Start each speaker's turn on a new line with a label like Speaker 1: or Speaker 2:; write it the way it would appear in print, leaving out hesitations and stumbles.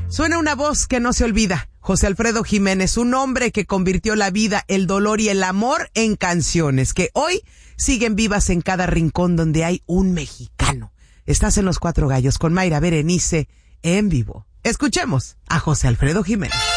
Speaker 1: Suena una voz que no se olvida. José Alfredo Jiménez, un hombre que convirtió la vida, el dolor y el amor en canciones que hoy siguen vivas en cada rincón donde hay un mexicano. Estás en Los Cuatro Gallos con Mayra Berenice en vivo. Escuchemos a José Alfredo Jiménez.